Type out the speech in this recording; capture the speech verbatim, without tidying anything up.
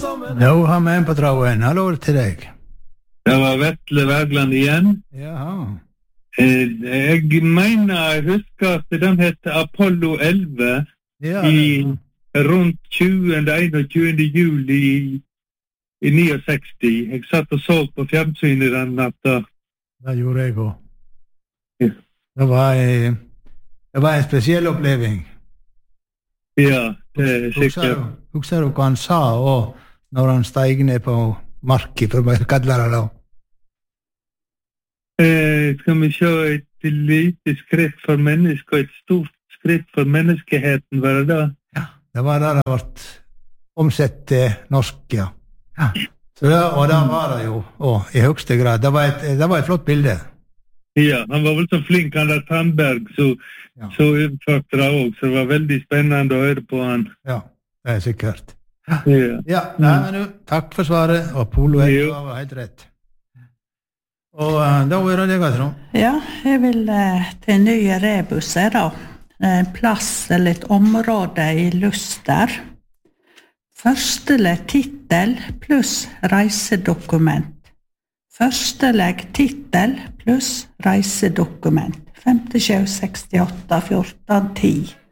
Nå har vi en på tråden. Hallo til deg. Det var Vetle Wergeland igjen. Jaha. Eh, jeg mener, jeg husker at den heter Apollo elleve Ja, i det- rundt tjuende, einogtjuende juli i, i sekstini. Jeg satt og så på fjernsynet den natta. det gjorde jeg også. Ja. Det var, eh, det var en spesiell oppleving. Ja, det er Husker sikkert. du, husker du hva han sa og når han steg ned på marken, for å kalle det da? Eh, skal vi se, et lite skritt for mennesker, et stort skritt for menneskeheten, var det da? Ja. Det var det det ble omsett til norsk, ja. ja. Så det, og det var det jo, og i høyeste grad. Det var et, det var et flott bilde. Ja, han var vel så flink, han der Tandberg, så, Ja. så utførte det også, så det var veldig spennende å høre på han. Ja, det er sikkert. Ja. Ja, nei, men du, takk for svaret, og Polo Jo. var helt rett. Og uh, da er det deg, Trond. Ja, jeg vil eh, til nye rebuser da. En plass eller et område i Luster. Førstelegg titel pluss reisedokument. Førstelegg titel pluss reisedokument. femtisju sekstiåtte fjorten ti.